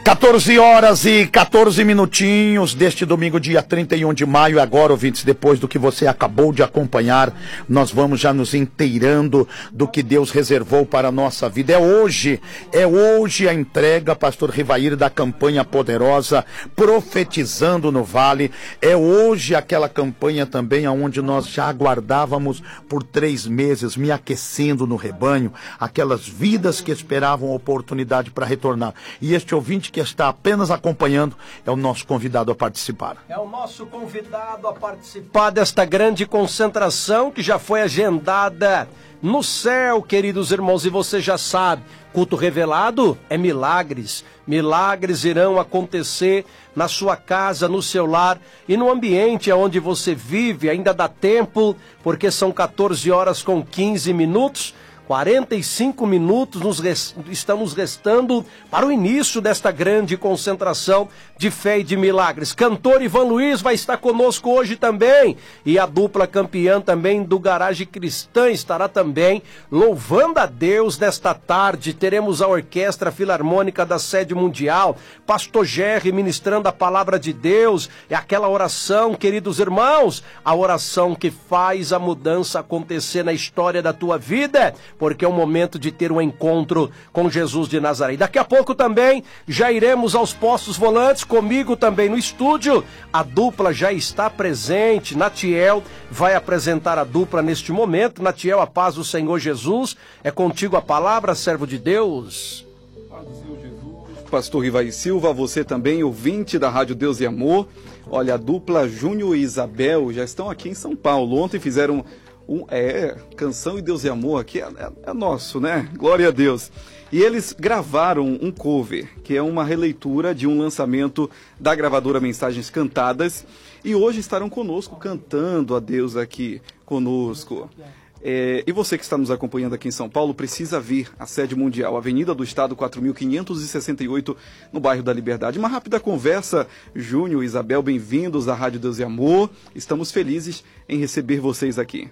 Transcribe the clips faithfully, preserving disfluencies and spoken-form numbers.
quatorze horas e quatorze minutinhos deste domingo, dia trinta e um de maio. Agora, ouvintes, depois do que você acabou de acompanhar, nós vamos já nos inteirando do que Deus reservou para a nossa vida. É hoje, é hoje a entrega, pastor Rivair, da campanha poderosa Profetizando no Vale. É hoje aquela campanha também onde nós já aguardávamos por três meses, me aquecendo no rebanho, aquelas vidas que esperavam a oportunidade para retornar. E este ouvinte que está apenas acompanhando é o nosso convidado a participar. É o nosso convidado a participar desta grande concentração que já foi agendada no céu, queridos irmãos, e você já sabe, culto revelado é milagres. Milagres irão acontecer na sua casa, no seu lar e no ambiente onde você vive. Ainda dá tempo, porque são quatorze horas com quinze minutos. quarenta e cinco minutos nos rest... estamos restando para o início desta grande concentração de fé e de milagres. Cantor Ivan Luiz vai estar conosco hoje também, e a dupla campeã também do Garagem Cristã estará também louvando a Deus nesta tarde. Teremos a Orquestra Filarmônica da Sede Mundial, Pastor Gerry ministrando a palavra de Deus, é aquela oração, queridos irmãos, a oração que faz a mudança acontecer na história da tua vida, porque é o momento de ter um encontro com Jesus de Nazaré. E daqui a pouco também já iremos aos postos volantes, comigo também no estúdio. A dupla já está presente. Natiel vai apresentar a dupla neste momento. Natiel, a paz do Senhor Jesus. É contigo a palavra, servo de Deus. Paz do Senhor Jesus. Pastor Rivair Silva, você também, ouvinte da Rádio Deus e Amor. Olha, a dupla Júnior e Isabel já estão aqui em São Paulo. Ontem fizeram Um, é, Canção e Deus e Amor, aqui é, é, é nosso, né? Glória a Deus. E eles gravaram um cover, que é uma releitura de um lançamento da gravadora Mensagens Cantadas, e hoje estarão conosco, cantando a Deus aqui conosco. É, e você que está nos acompanhando aqui em São Paulo, precisa vir à Sede Mundial, Avenida do Estado quatro mil quinhentos e sessenta e oito, no bairro da Liberdade. Uma rápida conversa. Júnior e Isabel, bem-vindos à Rádio Deus e Amor. Estamos felizes em receber vocês aqui.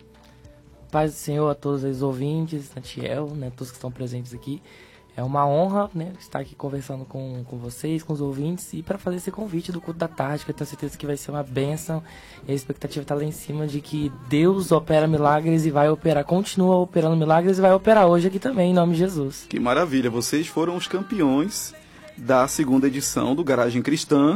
Paz do Senhor a todos os ouvintes, Natiel, né, todos que estão presentes aqui. É uma honra, né, estar aqui conversando com, com vocês, com os ouvintes, e para fazer esse convite do culto da tarde, que eu tenho certeza que vai ser uma bênção. E a expectativa está lá em cima de que Deus opera milagres e vai operar, continua operando milagres e vai operar hoje aqui também, em nome de Jesus. Que maravilha, vocês foram os campeões da segunda edição do Garagem Cristã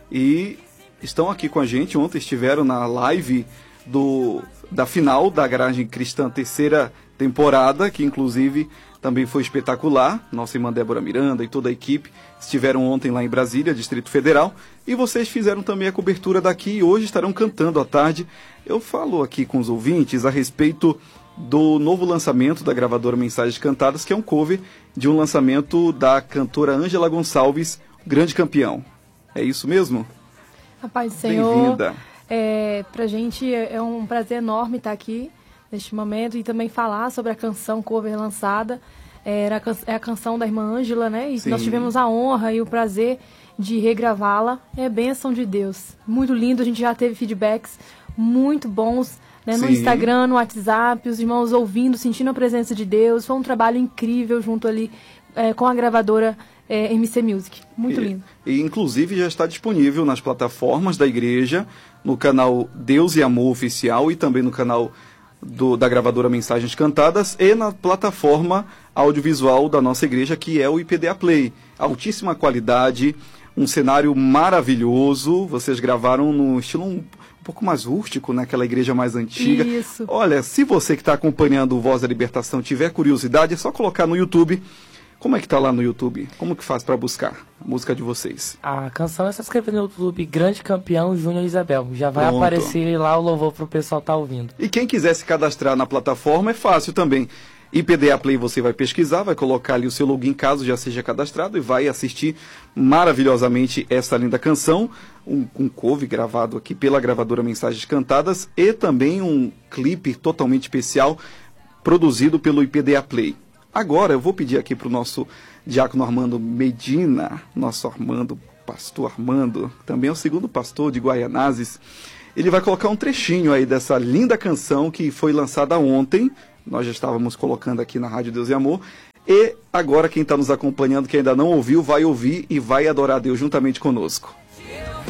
e estão aqui com a gente. Ontem estiveram na live do... da final da Garagem Cristã terceira temporada, que inclusive também foi espetacular. Nossa irmã Débora Miranda e toda a equipe estiveram ontem lá em Brasília, Distrito Federal, e vocês fizeram também a cobertura daqui e hoje estarão cantando à tarde. Eu falo aqui com os ouvintes a respeito do novo lançamento da gravadora Mensagens Cantadas, que é um cover de um lançamento da cantora Ângela Gonçalves, Grande Campeão. É isso mesmo? A paz do Senhor. Bem-vinda. É, pra gente é um prazer enorme estar aqui neste momento e também falar sobre a canção cover lançada. É, era a, can- é a canção da irmã Ângela, né? E Sim. Nós tivemos a honra e o prazer de regravá-la. É bênção de Deus. Muito lindo, a gente já teve feedbacks muito bons, né? No Sim. Instagram, no WhatsApp, os irmãos ouvindo, sentindo a presença de Deus. Foi um trabalho incrível junto ali é, com a gravadora é, M C Music. Muito e, lindo. E inclusive já está disponível nas plataformas da igreja, no canal Deus e Amor Oficial e também no canal do, da gravadora Mensagens Cantadas e na plataforma audiovisual da nossa igreja, que é o I P D A Play. Altíssima qualidade, um cenário maravilhoso. Vocês gravaram no estilo um, um pouco mais rústico, naquela igreja mais antiga. Isso. Olha, se você que está acompanhando o Voz da Libertação tiver curiosidade, é só colocar no YouTube. Como é que tá lá no YouTube? Como que faz para buscar a música de vocês? A canção é só escrever no YouTube Grande Campeão Júnior e Isabel. Já vai Pronto. aparecer lá o louvor pro pessoal tá ouvindo. E quem quiser se cadastrar na plataforma é fácil também. I P D A Play você vai pesquisar, vai colocar ali o seu login caso já seja cadastrado e vai assistir maravilhosamente essa linda canção. Um, um cover gravado aqui pela gravadora Mensagens Cantadas e também um clipe totalmente especial produzido pelo I P D A Play. Agora eu vou pedir aqui para o nosso diácono Armando Medina, nosso Armando, pastor Armando, também é o segundo pastor de Guaianazes. Ele vai colocar um trechinho aí dessa linda canção que foi lançada ontem. Nós já estávamos colocando aqui na Rádio Deus e Amor. E agora quem está nos acompanhando, que ainda não ouviu, vai ouvir e vai adorar a Deus juntamente conosco.